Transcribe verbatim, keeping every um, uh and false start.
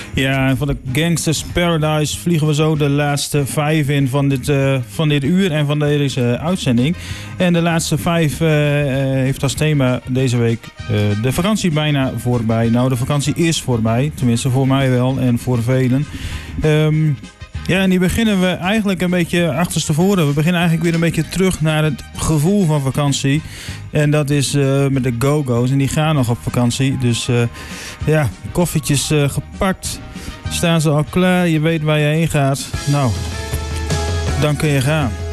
Ja, en van de Gangsters Paradise vliegen we zo de laatste vijf in van dit, uh, van dit uur en van deze uitzending. En de laatste vijf uh, heeft als thema deze week uh, de vakantie bijna voorbij. Nou, de vakantie is voorbij, tenminste voor mij wel en voor velen. Um, Ja, en die beginnen we eigenlijk een beetje achterstevoren. We beginnen eigenlijk weer een beetje terug naar het gevoel van vakantie. En dat is uh, met de Go-Go's. En die gaan nog op vakantie. Dus uh, ja, koffietjes uh, gepakt. Staan ze al klaar. Je weet waar je heen gaat. Nou, dan kun je gaan.